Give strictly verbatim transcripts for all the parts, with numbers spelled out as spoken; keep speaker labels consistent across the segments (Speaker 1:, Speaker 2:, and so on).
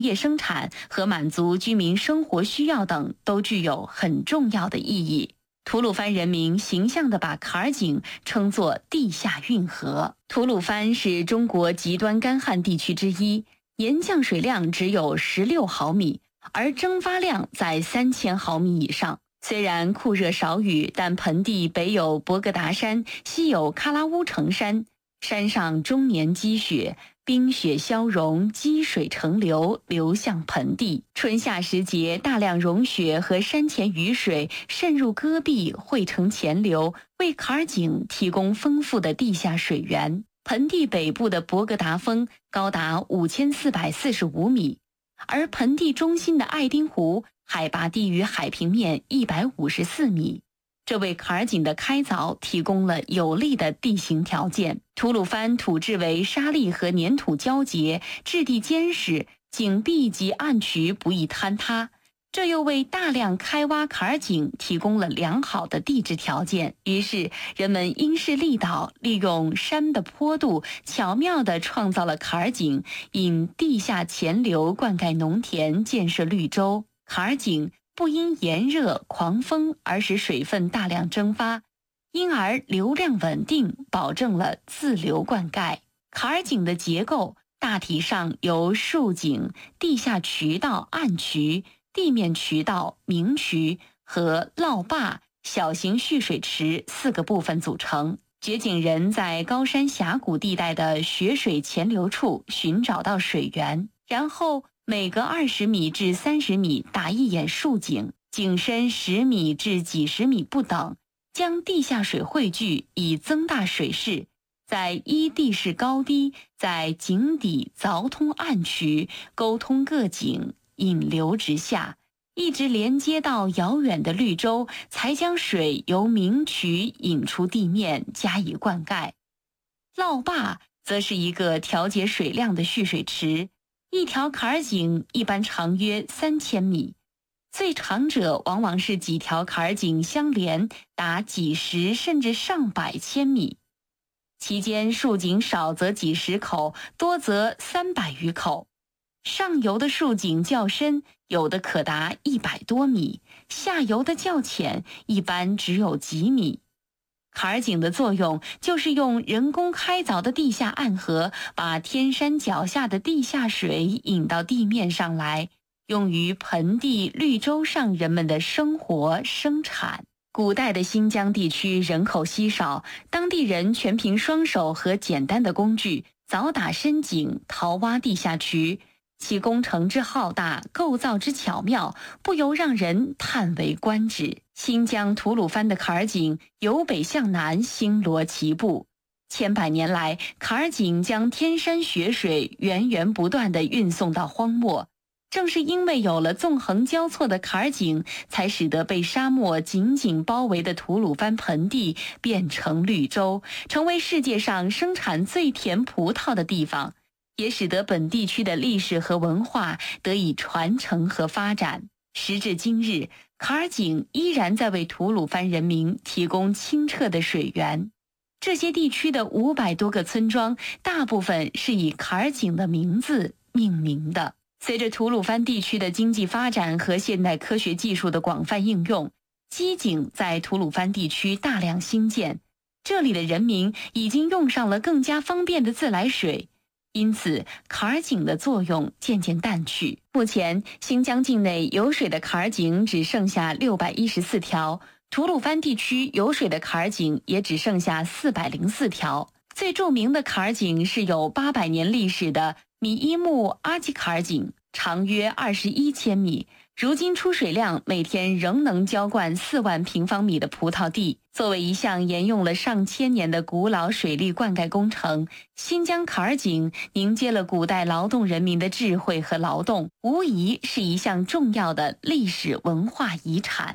Speaker 1: 业生产和满足居民生活需要等都具有很重要的意义。吐鲁番人民形象地把坎儿井称作地下运河。吐鲁番是中国极端干旱地区之一，年降水量只有十六毫米，而蒸发量在三千毫米以上。虽然酷热少雨，但盆地北有博格达山，西有喀拉乌城山，山上终年积雪，冰雪消融，积水成流，流向盆地。春夏时节，大量融雪和山前雨水渗入戈壁，汇成前流，为坎儿井提供丰富的地下水源。盆地北部的博格达峰高达五千四百四十五米，而盆地中心的爱丁湖海拔低于海平面一百五十四米。这为坎儿井的开凿提供了有利的地形条件。吐鲁番土质为沙砾和粘土交结，质地坚实，井壁及暗渠不易坍塌，这又为大量开挖坎儿井提供了良好的地质条件。于是人们因势利导，利用山的坡度，巧妙地创造了坎儿井，引地下钱流灌溉农田，建设绿洲。坎儿井不因炎热狂风而使水分大量蒸发，因而流量稳定，保证了自流灌溉。坎儿井的结构大体上由竖井、地下渠道暗渠、地面渠道明渠和涝坝、小型蓄水池四个部分组成。掘井人在高山峡谷地带的雪水潜流处寻找到水源，然后每隔二十米至三十米打一眼竖井，井深十米至几十米不等，将地下水汇聚，以增大水势。再依地势高低，在井底凿通暗渠，沟通各井，引流直下，一直连接到遥远的绿洲，才将水由明渠引出地面加以灌溉。涝坝则是一个调节水量的蓄水池，一条坎儿井一般长约三千米，最长者往往是几条坎儿井相连，达几十甚至上百千米。其间竖井少则几十口，多则三百余口。上游的竖井较深，有的可达一百多米；下游的较浅，一般只有几米。坎儿井的作用就是用人工开凿的地下暗河，把天山脚下的地下水引到地面上来，用于盆地绿洲上人们的生活生产。古代的新疆地区人口稀少，当地人全凭双手和简单的工具凿打深井，淘挖地下渠，其工程之浩大，构造之巧妙，不由让人叹为观止。新疆吐鲁番的坎儿井由北向南星罗棋布，千百年来，坎儿井将天山雪水源源不断地运送到荒漠。正是因为有了纵横交错的坎儿井，才使得被沙漠紧紧包围的吐鲁番盆地变成绿洲，成为世界上生产最甜葡萄的地方，也使得本地区的历史和文化得以传承和发展。时至今日，坎儿井依然在为吐鲁番人民提供清澈的水源。这些地区的五百多个村庄，大部分是以坎儿井的名字命名的。随着吐鲁番地区的经济发展和现代科学技术的广泛应用，机井在吐鲁番地区大量兴建，这里的人民已经用上了更加方便的自来水，因此坎儿井的作用渐渐淡去。目前新疆境内有水的坎儿井只剩下六百一十四条，吐鲁番地区有水的坎儿井也只剩下四百零四条。最著名的坎儿井是有八百年历史的米伊木阿基坎儿井，长约二十一千米，如今出水量每天仍能浇灌四万平方米的葡萄地。作为一项沿用了上千年的古老水利灌溉工程，新疆坎儿井凝结了古代劳动人民的智慧和劳动，无疑是一项重要的历史文化遗产。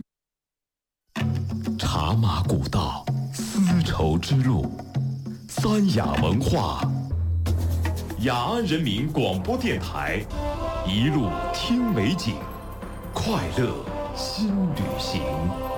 Speaker 2: 茶马古道，丝绸之路，三雅文化。雅安人民广播电台，一路听美景，快乐新旅行。